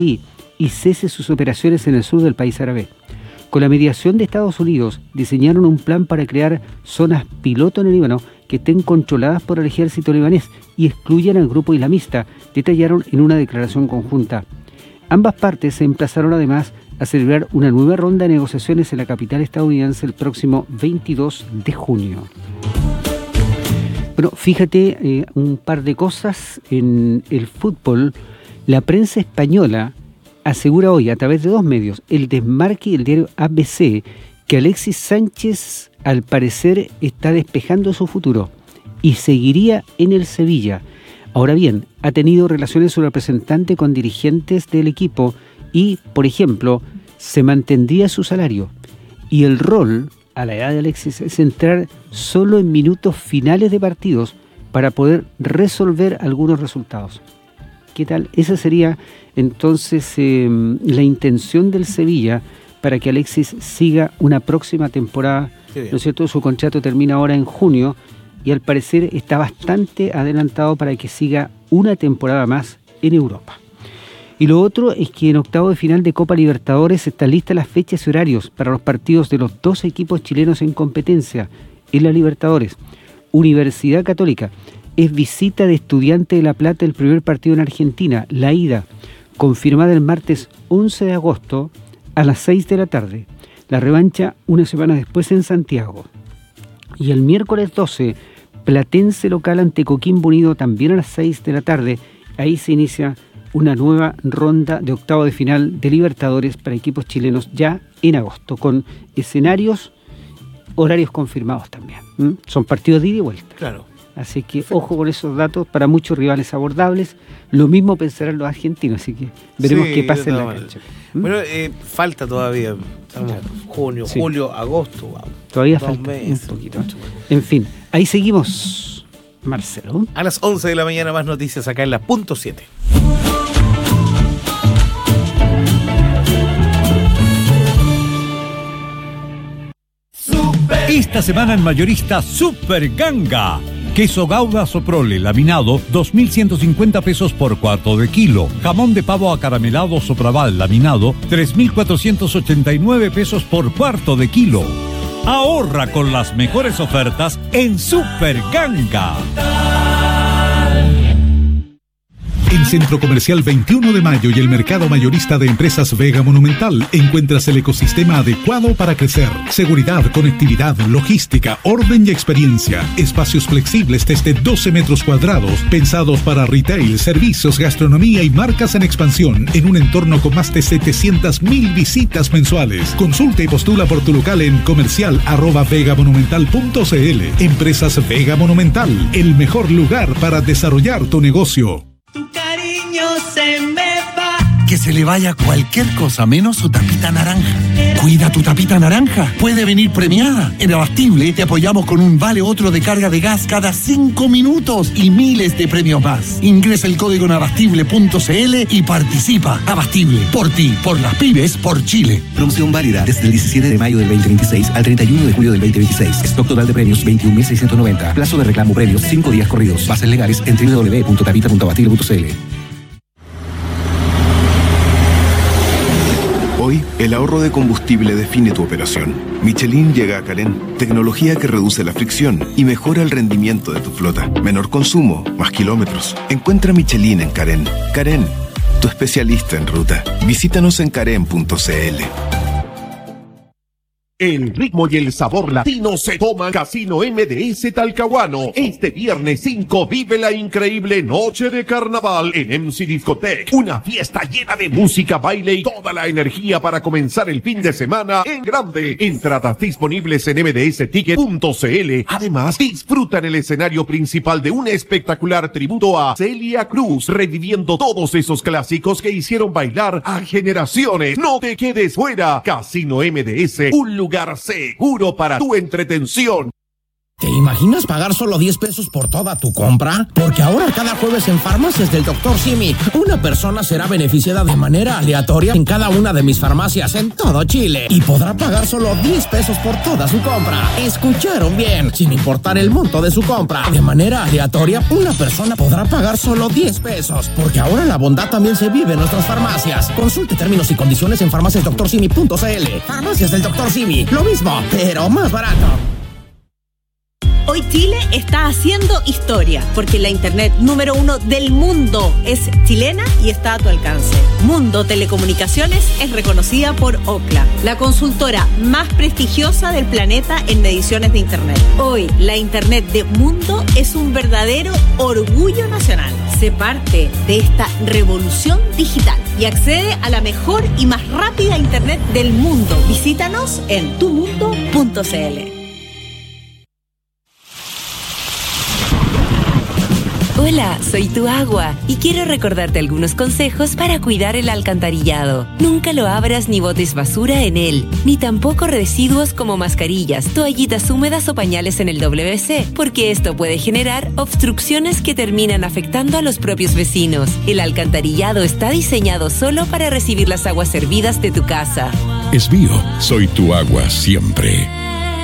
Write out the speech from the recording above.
y cese sus operaciones en el sur del país árabe. Con la mediación de Estados Unidos, diseñaron un plan para crear zonas piloto en el Líbano que estén controladas por el ejército libanés y excluyan al grupo islamista, detallaron en una declaración conjunta. Ambas partes se emplazaron además a celebrar una nueva ronda de negociaciones en la capital estadounidense el próximo 22 de junio. Bueno, fíjate un par de cosas en el fútbol. La prensa española asegura hoy a través de dos medios, El Desmarque y el diario ABC, que Alexis Sánchez al parecer está despejando su futuro y seguiría en el Sevilla. Ahora bien, ha tenido relaciones su representante con dirigentes del equipo y, por ejemplo, se mantendría su salario. Y el rol, a la edad de Alexis, es entrar solo en minutos finales de partidos para poder resolver algunos resultados. ¿Qué tal? Esa sería entonces la intención del Sevilla para que Alexis siga una próxima temporada, ¿no es cierto? Su contrato termina ahora en junio y al parecer está bastante adelantado para que siga una temporada más en Europa. Y lo otro es que en octavo de final de Copa Libertadores están listas las fechas y horarios para los partidos de los dos equipos chilenos en competencia en la Libertadores. Universidad Católica es visita de Estudiantes de La Plata el primer partido en Argentina, la ida, confirmada el martes 11 de agosto a las 6 de la tarde. La revancha una semana después en Santiago. Y el miércoles 12, Platense local ante Coquimbo Unido también a las 6 de la tarde. Ahí se inicia una nueva ronda de octavo de final de Libertadores para equipos chilenos ya en agosto, con escenarios, horarios confirmados también. Son partidos de ida y vuelta. Claro. Así que ojo con esos datos para muchos rivales abordables. Lo mismo pensarán los argentinos, así que veremos qué pasa en la cancha. Bueno, falta todavía. Estamos junio, julio, agosto. Wow. Todavía falta un poquito. En fin, ahí seguimos, Marcelo. A las 11 de la mañana más noticias acá en la punto 7. Esta semana en Mayorista Super Ganga. Queso Gouda Soprole laminado, 2.150 pesos por cuarto de kilo. Jamón de pavo acaramelado Sopraval laminado, 3.489 pesos por cuarto de kilo. Ahorra con las mejores ofertas en Super Ganga. En Centro Comercial 21 de Mayo y el Mercado Mayorista de Empresas Vega Monumental encuentras el ecosistema adecuado para crecer. Seguridad, conectividad, logística, orden y experiencia. Espacios flexibles desde 12 metros cuadrados, pensados para retail, servicios, gastronomía y marcas en expansión, en un entorno con más de 700.000 visitas mensuales. Consulta y postula por tu local en comercial@vegamonumental.cl. Empresas Vega Monumental, el mejor lugar para desarrollar tu negocio. Tu cariño se me va. Que se le vaya cualquier cosa menos su tapita naranja. Cuida tu tapita naranja. Puede venir premiada. En Abastible te apoyamos con un vale otro de carga de gas cada 5 minutos y miles de premios más. Ingresa el código en abastible.cl y participa. Abastible. Por ti, por las pymes, por Chile. Promoción válida desde el 17 de mayo del 2026 al 31 de julio del 2026. Stock total de premios 21.690. Plazo de reclamo premios 5 días corridos. Bases legales en www.tapita.abastible.cl. Hoy, el ahorro de combustible define tu operación. Michelin llega a Carén, tecnología que reduce la fricción y mejora el rendimiento de tu flota. Menor consumo, más kilómetros. Encuentra Michelin en Carén. Carén, tu especialista en ruta. Visítanos en carén.cl. El ritmo y el sabor latino se toma Casino MDS Talcahuano. Este viernes 5 vive la increíble noche de carnaval en MC Discotech. Una fiesta llena de música, baile y toda la energía para comenzar el fin de semana en grande. Entradas disponibles en mdsticket.cl. Además, disfruta en el escenario principal de un espectacular tributo a Celia Cruz, reviviendo todos esos clásicos que hicieron bailar a generaciones. No te quedes fuera. Casino MDS, un lugar seguro para tu entretención. ¿Te imaginas pagar solo 10 pesos por toda tu compra? Porque ahora cada jueves en Farmacias del Dr. Simi, una persona será beneficiada de manera aleatoria en cada una de mis farmacias en todo Chile y podrá pagar solo 10 pesos por toda su compra. ¿Escucharon bien? Sin importar el monto de su compra, de manera aleatoria, una persona podrá pagar solo 10 pesos. Porque ahora la bondad también se vive en nuestras farmacias. Consulte términos y condiciones en farmaciasdoctorsimi.cl. Farmacias del Dr. Simi, lo mismo, pero más barato. Hoy Chile está haciendo historia, porque la internet número 1 del mundo es chilena y está a tu alcance. Mundo Telecomunicaciones es reconocida por Ookla, la consultora más prestigiosa del planeta en mediciones de internet. Hoy, la internet de Mundo es un verdadero orgullo nacional. Sé parte de esta revolución digital y accede a la mejor y más rápida internet del mundo. Visítanos en tumundo.cl. Hola, soy tu agua y quiero recordarte algunos consejos para cuidar el alcantarillado. Nunca lo abras ni botes basura en él, ni tampoco residuos como mascarillas, toallitas húmedas o pañales en el WC, porque esto puede generar obstrucciones que terminan afectando a los propios vecinos. El alcantarillado está diseñado solo para recibir las aguas servidas de tu casa. Es mío, soy tu agua siempre.